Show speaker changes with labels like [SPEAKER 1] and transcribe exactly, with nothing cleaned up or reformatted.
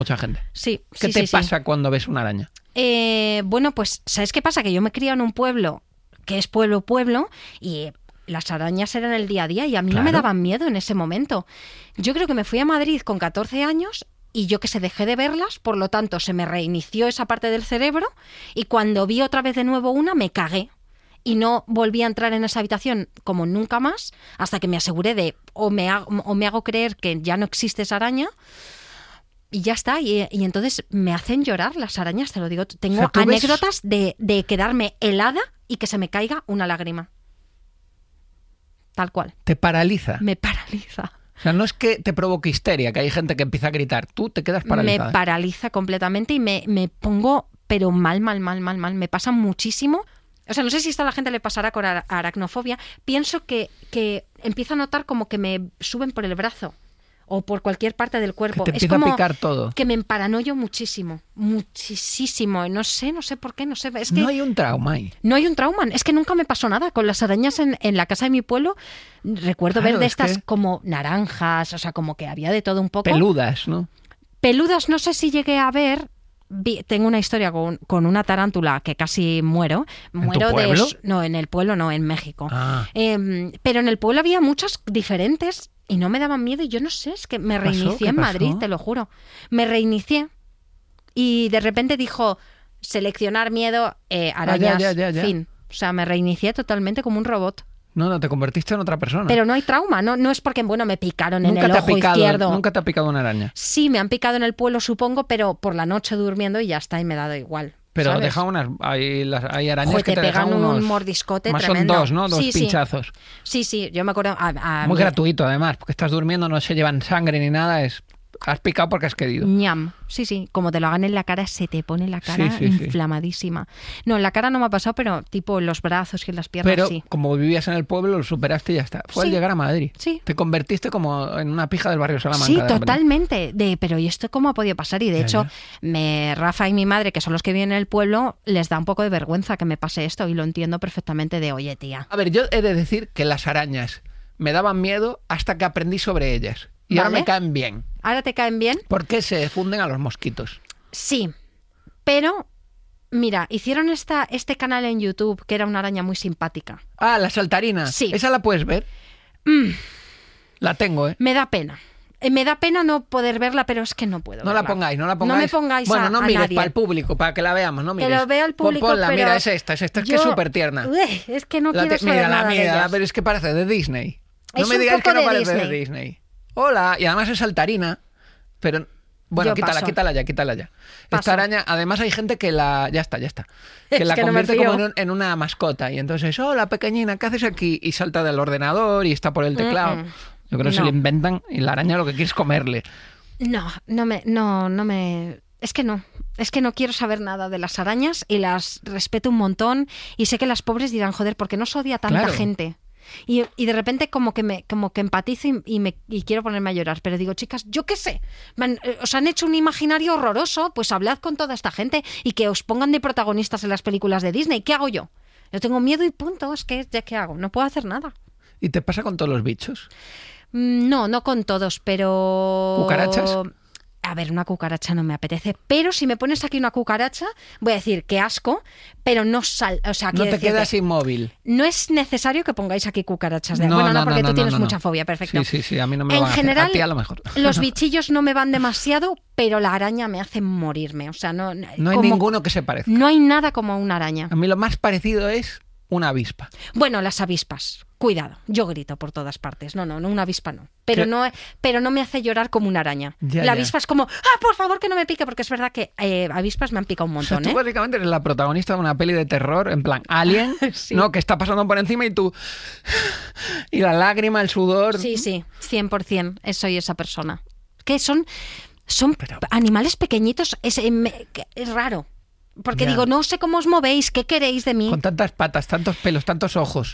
[SPEAKER 1] Mucha gente.
[SPEAKER 2] Sí,
[SPEAKER 1] ¿Qué
[SPEAKER 2] sí,
[SPEAKER 1] te
[SPEAKER 2] sí,
[SPEAKER 1] pasa
[SPEAKER 2] sí.
[SPEAKER 1] cuando ves una araña?
[SPEAKER 2] Eh, bueno, pues, ¿sabes qué pasa? Que yo me he criado en un pueblo que es pueblo, pueblo, y las arañas eran el día a día y a mí
[SPEAKER 1] Claro.
[SPEAKER 2] no me daban miedo en ese momento. Yo creo que me fui a Madrid con catorce años y yo que sé, dejé de verlas, por lo tanto se me reinició esa parte del cerebro y cuando vi otra vez de nuevo una me cagué. Y no volví a entrar en esa habitación como nunca más hasta que me aseguré de o me hago, o me hago creer que ya no existe esa araña. Y ya está, y, y entonces me hacen llorar las arañas, te lo digo. Tengo
[SPEAKER 1] O sea, ¿tú ves-
[SPEAKER 2] anécdotas de, de quedarme helada y que se me caiga una lágrima. Tal cual.
[SPEAKER 1] Te paraliza.
[SPEAKER 2] Me paraliza.
[SPEAKER 1] O sea, no es que te provoque histeria, que hay gente que empieza a gritar. Tú te quedas paralizada.
[SPEAKER 2] Me paraliza completamente y me, me pongo, pero mal, mal, mal, mal, mal. Me pasa muchísimo. O sea, no sé si esto a la gente le pasará con ara- aracnofobia. Pienso que, que empiezo a notar como que me suben por el brazo o por cualquier parte del cuerpo.
[SPEAKER 1] Que te
[SPEAKER 2] Es
[SPEAKER 1] empieza a
[SPEAKER 2] como
[SPEAKER 1] picar todo.
[SPEAKER 2] que me emparanoio muchísimo, muchísimo. No sé, no sé por qué, no sé. Es que
[SPEAKER 1] No hay un trauma ahí.
[SPEAKER 2] no hay un trauma. Es que nunca me pasó nada. Con las arañas en, en la casa de mi pueblo, recuerdo
[SPEAKER 1] Claro,
[SPEAKER 2] ver de
[SPEAKER 1] es
[SPEAKER 2] estas
[SPEAKER 1] que-
[SPEAKER 2] como naranjas, o sea, como que había de todo un poco.
[SPEAKER 1] Peludas, ¿no?
[SPEAKER 2] Peludas, no sé si llegué a ver. Vi- tengo una historia con, con una tarántula que casi muero.
[SPEAKER 1] ¿En
[SPEAKER 2] Muero
[SPEAKER 1] tu
[SPEAKER 2] de
[SPEAKER 1] pueblo?
[SPEAKER 2] s- no, en el pueblo no, en México.
[SPEAKER 1] Ah.
[SPEAKER 2] Eh, pero en el pueblo había muchas diferentes y no me daban miedo y yo no sé, es que me
[SPEAKER 1] ¿Qué pasó?
[SPEAKER 2] reinicié
[SPEAKER 1] ¿Qué
[SPEAKER 2] en Madrid,
[SPEAKER 1] pasó?
[SPEAKER 2] te lo juro. Me reinicié y de repente dijo seleccionar miedo, eh, arañas,
[SPEAKER 1] Ah, ya, ya, ya, ya.
[SPEAKER 2] fin. O sea, me reinicié totalmente como un robot.
[SPEAKER 1] No, no, te convertiste en otra persona.
[SPEAKER 2] Pero no hay trauma, no, no es porque, bueno, me picaron en
[SPEAKER 1] nunca
[SPEAKER 2] el
[SPEAKER 1] te ha
[SPEAKER 2] ojo
[SPEAKER 1] picado,
[SPEAKER 2] izquierdo.
[SPEAKER 1] Nunca te ha picado una araña.
[SPEAKER 2] Sí, me han picado en el pueblo, supongo, pero por la noche durmiendo y ya está, y me ha dado igual.
[SPEAKER 1] Pero
[SPEAKER 2] ¿sabes?
[SPEAKER 1] deja unas. Hay, las, hay arañas
[SPEAKER 2] Joder,
[SPEAKER 1] que
[SPEAKER 2] te
[SPEAKER 1] te dejan
[SPEAKER 2] pegan un
[SPEAKER 1] unos.
[SPEAKER 2] mordiscote
[SPEAKER 1] Más
[SPEAKER 2] tremendo.
[SPEAKER 1] son dos, ¿no? Dos
[SPEAKER 2] Sí, sí.
[SPEAKER 1] pinchazos.
[SPEAKER 2] Sí, sí, yo me acuerdo... A, a
[SPEAKER 1] Muy
[SPEAKER 2] mí-
[SPEAKER 1] gratuito, además, porque estás durmiendo, no se llevan sangre ni nada. Es has picado porque has querido.
[SPEAKER 2] Ñam. Sí, sí, como te lo hagan en la cara, se te pone la cara
[SPEAKER 1] Sí, sí, sí.
[SPEAKER 2] inflamadísima. No, en la cara no me ha pasado, pero tipo en los brazos y en las piernas
[SPEAKER 1] Pero
[SPEAKER 2] sí.
[SPEAKER 1] como vivías en el pueblo, lo superaste y ya está. Fue al
[SPEAKER 2] Sí.
[SPEAKER 1] llegar a Madrid.
[SPEAKER 2] Sí.
[SPEAKER 1] Te convertiste como en una pija del barrio Salamanca.
[SPEAKER 2] Sí,
[SPEAKER 1] de repente.
[SPEAKER 2] totalmente. De, pero ¿y esto cómo ha podido pasar? Y de
[SPEAKER 1] Ya,
[SPEAKER 2] hecho,
[SPEAKER 1] ya.
[SPEAKER 2] me, Rafa y mi madre, que son los que viven en el pueblo, les da un poco de vergüenza que me pase esto y lo entiendo perfectamente de, oye, tía.
[SPEAKER 1] A ver, yo he de decir que las arañas me daban miedo hasta que aprendí sobre ellas. Y ahora
[SPEAKER 2] Vale.
[SPEAKER 1] me caen bien.
[SPEAKER 2] ¿Ahora te caen bien?
[SPEAKER 1] Porque se funden a los mosquitos.
[SPEAKER 2] Sí, pero mira, hicieron esta, este canal en YouTube que era una araña muy simpática.
[SPEAKER 1] Ah, la saltarina.
[SPEAKER 2] Sí.
[SPEAKER 1] ¿Esa la puedes ver? La tengo, ¿eh?
[SPEAKER 2] Me da pena. Eh, Me da pena no poder verla, pero es que no puedo.
[SPEAKER 1] No la
[SPEAKER 2] verla.
[SPEAKER 1] pongáis, no la pongáis.
[SPEAKER 2] No me pongáis
[SPEAKER 1] Bueno,
[SPEAKER 2] a,
[SPEAKER 1] no
[SPEAKER 2] a
[SPEAKER 1] mires
[SPEAKER 2] nadie.
[SPEAKER 1] para el público, para que la veamos, no
[SPEAKER 2] Que
[SPEAKER 1] mires.
[SPEAKER 2] lo vea el
[SPEAKER 1] Pon-
[SPEAKER 2] público,
[SPEAKER 1] Ponla,
[SPEAKER 2] pero
[SPEAKER 1] mira, es esta, es esta, es que es
[SPEAKER 2] yo-
[SPEAKER 1] súper tierna.
[SPEAKER 2] Ué, es que no
[SPEAKER 1] La
[SPEAKER 2] quiero
[SPEAKER 1] te-
[SPEAKER 2] saber
[SPEAKER 1] mírala,
[SPEAKER 2] nada de
[SPEAKER 1] mírala,
[SPEAKER 2] ellas.
[SPEAKER 1] pero es que parece de Disney. No
[SPEAKER 2] Es
[SPEAKER 1] me
[SPEAKER 2] un
[SPEAKER 1] digáis
[SPEAKER 2] poco
[SPEAKER 1] que no
[SPEAKER 2] de
[SPEAKER 1] parece
[SPEAKER 2] Disney.
[SPEAKER 1] de Disney. Hola, y además es saltarina, pero... Bueno,
[SPEAKER 2] Yo
[SPEAKER 1] quítala,
[SPEAKER 2] paso.
[SPEAKER 1] quítala ya, quítala ya.
[SPEAKER 2] Paso.
[SPEAKER 1] Esta araña, además hay gente que la... Ya está, ya está. Que
[SPEAKER 2] Es
[SPEAKER 1] la
[SPEAKER 2] que no me
[SPEAKER 1] convierte
[SPEAKER 2] fío.
[SPEAKER 1] como en, un- en una mascota. Y entonces, hola, pequeñina, ¿qué haces aquí? Y salta del ordenador y está por el teclado.
[SPEAKER 2] Mm, mm.
[SPEAKER 1] Yo creo que se
[SPEAKER 2] No.
[SPEAKER 1] le inventan y la araña lo que quiere es comerle.
[SPEAKER 2] No, no me, no, no me. Es que no. Es que no quiero saber nada de las arañas y las respeto un montón. Y sé que las pobres dirán, joder, ¿por qué no se odia tanta
[SPEAKER 1] Claro.
[SPEAKER 2] gente? Y, y de repente como que me como que empatizo y, y me y quiero ponerme a llorar, pero digo, chicas, yo qué sé, man, eh, os han hecho un imaginario horroroso, pues hablad con toda esta gente y que os pongan de protagonistas en las películas de Disney. ¿Qué hago yo? Yo tengo miedo y punto, es que ya qué hago, no puedo hacer nada.
[SPEAKER 1] ¿Y te pasa con todos los bichos?
[SPEAKER 2] Mm, No, no con todos, pero...
[SPEAKER 1] ¿Cucarachas?
[SPEAKER 2] A ver, una cucaracha no me apetece, pero si me pones aquí una cucaracha, voy a decir que asco, pero no sal, o sea,
[SPEAKER 1] No
[SPEAKER 2] quiero
[SPEAKER 1] te
[SPEAKER 2] decirte,
[SPEAKER 1] quedas inmóvil.
[SPEAKER 2] no es necesario que pongáis aquí cucarachas de
[SPEAKER 1] No,
[SPEAKER 2] bueno, no,
[SPEAKER 1] no,
[SPEAKER 2] porque
[SPEAKER 1] no,
[SPEAKER 2] tú
[SPEAKER 1] no,
[SPEAKER 2] tienes
[SPEAKER 1] no, no.
[SPEAKER 2] mucha fobia, perfecto.
[SPEAKER 1] Sí, sí, sí, a mí no me lo
[SPEAKER 2] En
[SPEAKER 1] van a hacer.
[SPEAKER 2] general,
[SPEAKER 1] A ti a lo mejor.
[SPEAKER 2] los bichillos no me van demasiado, pero la araña me hace morirme, o sea, no
[SPEAKER 1] No hay
[SPEAKER 2] como-
[SPEAKER 1] ninguno que se parezca.
[SPEAKER 2] No hay nada como una araña.
[SPEAKER 1] A mí lo más parecido es una avispa.
[SPEAKER 2] Bueno, las avispas. Cuidado, yo grito por todas partes. No, no, no, una avispa no. Pero
[SPEAKER 1] ¿Qué?
[SPEAKER 2] no, pero no me hace llorar como una araña.
[SPEAKER 1] Ya,
[SPEAKER 2] la
[SPEAKER 1] ya.
[SPEAKER 2] avispa es como, ah, por favor que no me pique, porque es verdad que eh, avispas me han picado un
[SPEAKER 1] O sea,
[SPEAKER 2] montón,
[SPEAKER 1] tú
[SPEAKER 2] ¿eh?
[SPEAKER 1] básicamente eres la protagonista de una peli de terror, en plan Alien,
[SPEAKER 2] Sí.
[SPEAKER 1] ¿no? Que está pasando por encima y tú... Y la lágrima, el sudor...
[SPEAKER 2] Sí, sí, cien por ciento soy esa persona. Que son, son
[SPEAKER 1] Pero-
[SPEAKER 2] animales pequeñitos, es, eh, me- que es raro. Porque
[SPEAKER 1] Ya.
[SPEAKER 2] digo, no sé cómo os movéis, ¿qué queréis de mí?
[SPEAKER 1] Con tantas patas, tantos pelos, tantos ojos.